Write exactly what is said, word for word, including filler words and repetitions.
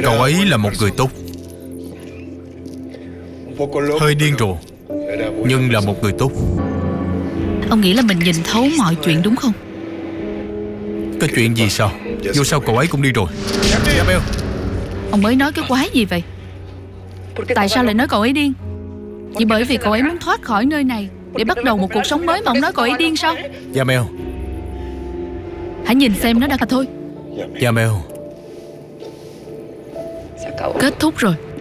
Cậu ấy là một người tốt, hơi điên rồ, nhưng là một người tốt. Ông nghĩ là mình nhìn thấu mọi chuyện đúng không? Có chuyện gì sao? Dù sao cậu ấy cũng đi rồi. Isabel, Ông mới nói cái quái gì vậy? Tại sao lại nói cậu ấy điên? Chỉ bởi vì cậu ấy muốn thoát khỏi nơi này để bắt đầu một cuộc sống mới mà ông nói cậu ấy điên sao? Isabel, Hãy nhìn xem nó đã thôi. Isabel. Kết thúc rồi.